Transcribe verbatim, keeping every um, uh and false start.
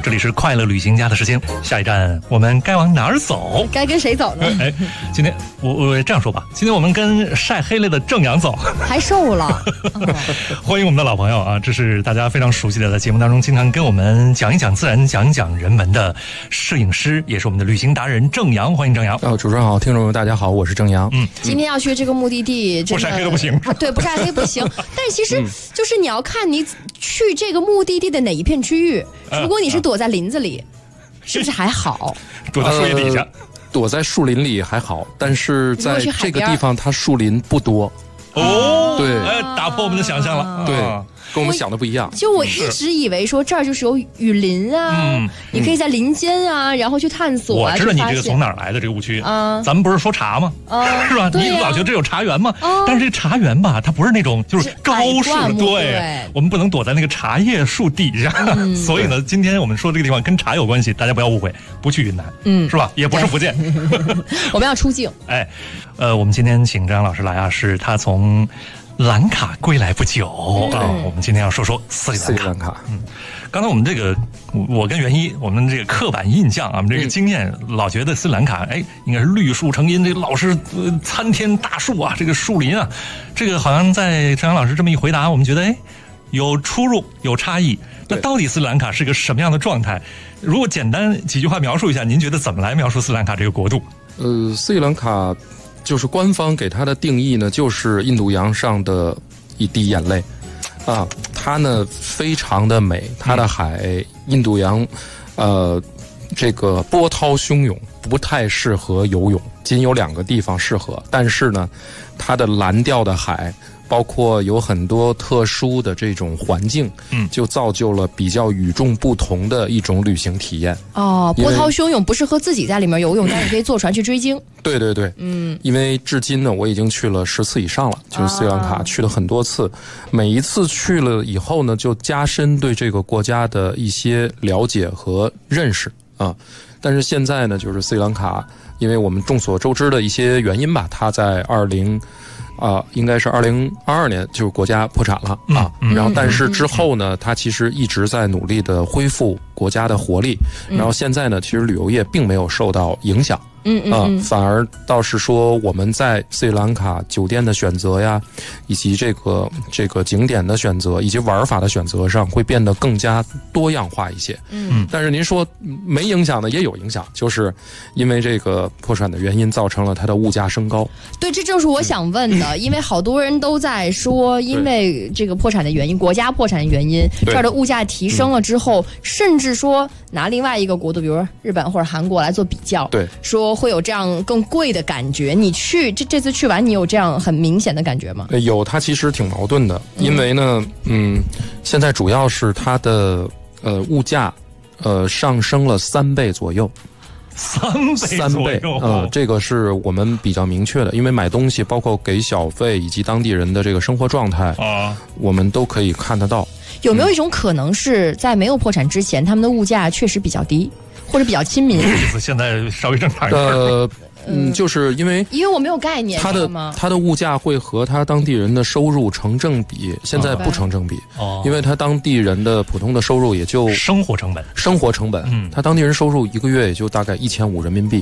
这里是快乐旅行家的时间，下一站我们该往哪儿走？ 该跟谁走呢？ 哎，今天我我这样说吧，今天我们跟晒黑了的郑阳走， 还瘦了。哦、 欢迎我们的老朋友啊，这是大家非常熟悉的，在节目当中经常跟我们讲一讲自然、讲一讲人文的摄影师，也是我们的旅行达人郑阳。欢迎郑阳。 哦，主持人好，听众们大家好，我是郑阳。 嗯， 今天要去这个目的地， 不晒黑都不行。 对，不晒黑不行。但其实就是你要看你去这个目的地的哪一片区域。如果你是躲在林子里，是不是还好？ 躲在树叶底下、 呃，躲在树林里还好，但是在这个地方它树林不多。 哦， 对， 哎，打破我们的想象了。 啊、对。跟我们想的不一样， 就我一直以为说这儿就是有雨林啊，嗯、你可以在林间啊，然后去探索、啊。 我知道你这个从哪儿来的这个误区啊？咱们不是说茶吗？ 啊， 是吧？ 啊、 你老觉得这有茶园吗？啊、但是这茶园吧，它不是那种就是高树的，对， 对我们不能躲在那个茶叶树底下。嗯、所以呢，今天我们说这个地方跟茶有关系，大家不要误会，不去云南，嗯，是吧？也不是福建， 我们要出境。 哎，呃，我们今天请张阳老师来啊，是他从兰卡归来不久啊、嗯，我们今天要说说斯里兰卡。斯里兰卡，嗯，刚才我们这个，我跟袁一，我们这个刻板印象啊，我们这个经验，嗯、老觉得斯里兰卡，哎，应该是绿树成荫，这个老是呃参天大树啊，这个树林啊，这个好像在张阳老师这么一回答，我们觉得哎，有出入，有差异。那到底斯里兰卡是个什么样的状态？如果简单几句话描述一下，您觉得怎么来描述斯里兰卡这个国度？ 呃，斯里兰卡。就是官方给它的定义呢，就是印度洋上的一滴眼泪，啊，它呢非常的美，它的海，印度洋，呃，这个波涛汹涌，不太适合游泳，仅有两个地方适合，但是呢，它的蓝调的海。包括有很多特殊的这种环境，嗯，就造就了比较与众不同的一种旅行体验。 哦，波涛汹涌不适合自己在里面游泳，但是可以坐船去追鲸。 对对对，嗯，因为至今呢，我已经去了十次以上了，就是斯里兰卡、啊、去了很多次，每一次去了以后呢，就加深对这个国家的一些了解和认识啊。但是现在呢，就是斯里兰卡，因为我们众所周知的一些原因吧，它在二零。啊，应该是二零二二年，就是国家破产了啊。嗯嗯、然后，但是之后呢，它其实一直在努力的恢复国家的活力。嗯、然后现在呢，其实旅游业并没有受到影响。 嗯嗯， 啊，反而倒是说我们在斯里兰卡酒店的选择呀，以及这个这个景点的选择，以及玩法的选择上，会变得更加多样化一些。嗯，但是您说没影响的也有影响，就是因为这个破产的原因，造成了它的物价升高。 对，这就是我想问的，嗯、因为好多人都在说，因为这个破产的原因，国家破产的原因，这儿的物价提升了之后，嗯、甚至说拿另外一个国度，比如说日本或者韩国来做比较， 对， 说。会有这样更贵的感觉？你去这这次去完，你有这样很明显的感觉吗？ 有，它其实挺矛盾的，因为呢，嗯，现在主要是它的呃物价呃上升了三倍左右， 三倍三倍，呃，这个是我们比较明确的，因为买东西包括给小费以及当地人的这个生活状态啊，我们都可以看得到。 有没有一种可能是在没有破产之前，他们的物价确实比较低？或者比较亲民， 现在稍微正常一点。 呃，嗯，就是因为因为我没有概念， 它的它的物价会和它当地人的收入成正比，现在不成正比，哦，因为它当地人的普通的收入也就生活成本， 生活成本，嗯，他当地人收入一个月也就大概一千五人民币。